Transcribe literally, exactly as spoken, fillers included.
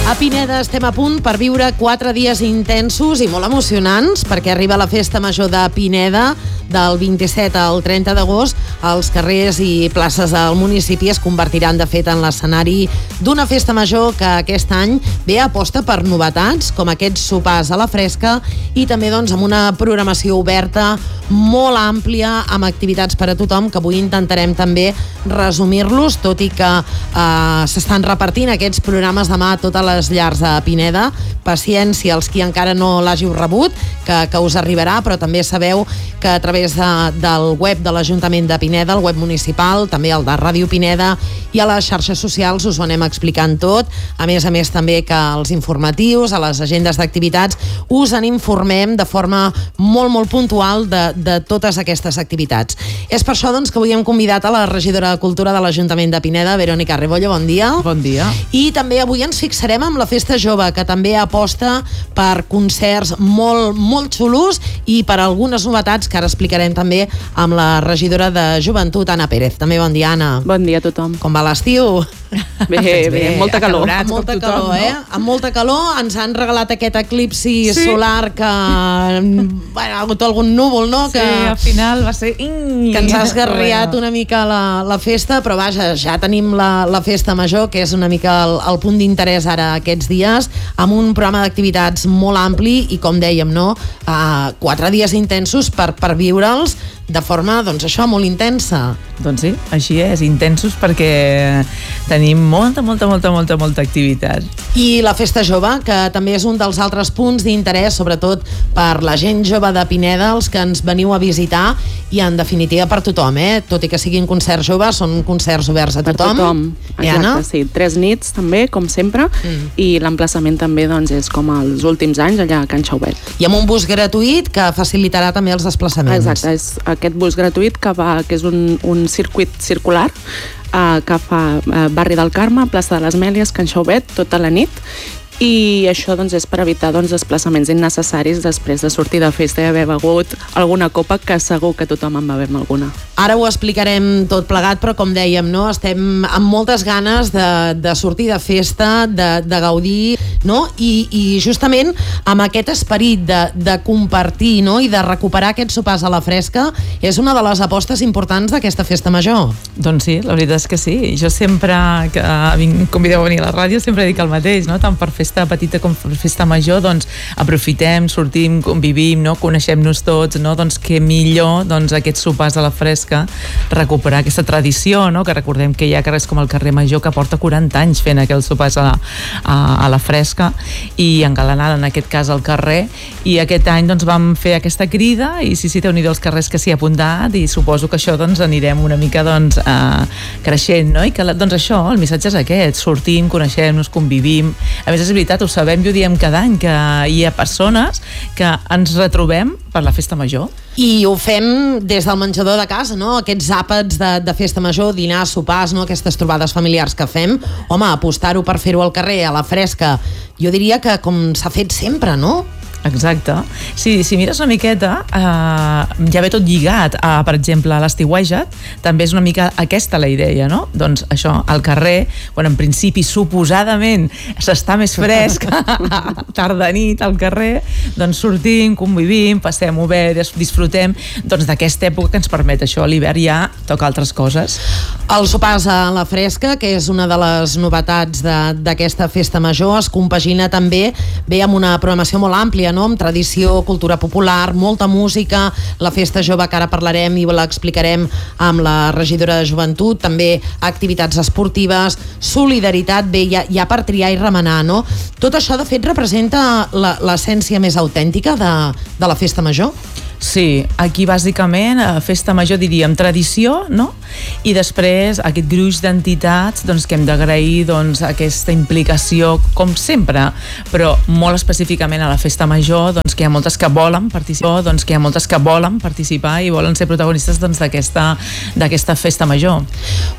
A Pineda estem a punt per viure quatre dies intensos i molt emocionants perquè arriba la Festa Major de Pineda del vint-i-set al trenta d'agost. Els carrers i places del municipi es convertiran de fet en l'escenari d'una festa major que aquest any ve a aposta per novetats com aquests sopars a la fresca i també doncs amb una programació oberta molt àmplia amb activitats per a tothom que avui intentarem també resumir-los, tot i que eh, s'estan repartint aquests programes demà a totes les llars de Pineda. Paciència als qui encara no l'hàgiu rebut, que, que us arribarà, però també sabeu que a través de, del web de l'Ajuntament de Pineda, el web municipal, també el de Ràdio Pineda i a les xarxes socials us ho anem explicant tot. A més a més també que els informatius, a les agendes d'activitats, us en informem de forma molt, molt puntual de, de totes aquestes activitats. És per això doncs, que avui hem convidat a la regidora de Cultura de l'Ajuntament de Pineda, Verònica Rebollo, bon dia. Bon dia. I també avui ens fixarem amb la Festa Jove, que també aposta per concerts molt, molt xulos i per algunes novetats que ara explicarem també amb la regidora de Joventut, Anna Pérez. També bon dia, Anna. Bon dia a tothom. Com va l'estiu? Bé, bé, bé, molta calor. Amb molta tothom, calor, eh? No? Amb molta calor. Ens han regalat aquest eclipsi sí. solar que... Bueno, ha hagut algun núvol, no? Que, sí, al final va ser... Que ens ha esgarriat una mica la, la festa, però vaja, ja tenim la, la festa major, que és una mica el, el punt d'interès ara aquests dies, amb un programa d'activitats molt ampli i, com dèiem, no? Uh, quatre dies intensos per, per viure'ls de forma, doncs això, molt intensa. Doncs sí, així és, intensos perquè tenim molta, molta, molta, molta, molta activitat. I la Festa Jove, que també és un dels altres punts d'interès, sobretot per la gent jove de Pineda, els que ens veniu a visitar, i en definitiva per tothom, eh? Tot i que siguin concerts joves, són concerts oberts a tothom. Per tothom, exacte, sí. Tres nits també, com sempre, mm. i l'emplaçament també doncs, és com els últims anys allà a Can Xauvet. I amb un bus gratuït que facilitarà també els desplaçaments. Exacte, és aquest bus gratuït que va, que és un, un circuit circular eh, que fa eh, Barri del Carme, plaça de les Mèlies, Can Xauvet, tota la nit, i això doncs, és per evitar doncs, desplaçaments innecessaris després de sortir de festa i haver begut alguna copa, que segur que tothom en bevem alguna. Ara ho explicarem tot plegat, però com dèiem, no? Estem amb moltes ganes de, de sortir de festa, de, de gaudir, no? I, i justament amb aquest esperit de, de compartir, no? I de recuperar aquests sopars a la fresca és una de les apostes importants d'aquesta festa major. Doncs sí, la veritat és que sí. Jo sempre que em convideu a venir a la ràdio sempre dic el mateix, no? Tant per festa petita com per festa major, doncs aprofitem, sortim, convivim, no? Coneixem-nos tots, no? Doncs que millor doncs, aquests sopars a la fresca, recuperar aquesta tradició, no? Que recordem que hi ha carrers com el carrer Major que porta quaranta anys fent aquells sopars a la, a, a la fresca i engalanada en aquest cas al carrer, i aquest any doncs vam fer aquesta crida i sí, sí, déu-n'hi-do els carrers que s'hi ha apuntat, i suposo que això doncs anirem una mica doncs eh, creixent, no? I que doncs això, el missatge és aquest, sortim, coneixem-nos, convivim. A més és veritat, ho sabem i ho diem cada any, que hi ha persones que ens retrobem per la festa major. I ho fem des del menjador de casa, no? Aquests àpats de, de festa major, dinars, sopars, no? Aquestes trobades familiars que fem. Home, apostar-ho per fer-ho al carrer, a la fresca, jo diria que com s'ha fet sempre, no? Exacte. Sí, si mires una miqueta, eh, ja ve tot lligat a, per exemple, a l'estiuejat, també és una mica aquesta la idea, no? Doncs això, al carrer, quan en principi suposadament s'està més fresc, tarda nit al carrer, doncs sortim, convivim, passem-ho bé, disfrutem doncs d'aquesta època que ens permet això. A l'hivern ja toca altres coses. Els sopars a la fresca, que és una de les novetats d'aquesta festa major, es compagina també bé amb una programació molt àmplia, no? Amb tradició, cultura popular, molta música, la festa jove que ara parlarem i l'explicarem amb la regidora de Joventut, també activitats esportives, solidaritat, bé, hi ha, hi ha per triar i remenar, no? Tot això de fet representa l'essència més autèntica de, de la festa major? Sí, aquí bàsicament a festa major diríem tradició, no? I després aquest gruix d'entitats doncs, que hem d'agrair doncs, aquesta implicació com sempre, però molt específicament a la festa major doncs, que hi ha moltes que volen participar, doncs, que hi ha moltes que volen participar i volen ser protagonistes doncs, d'aquesta d'aquesta festa major.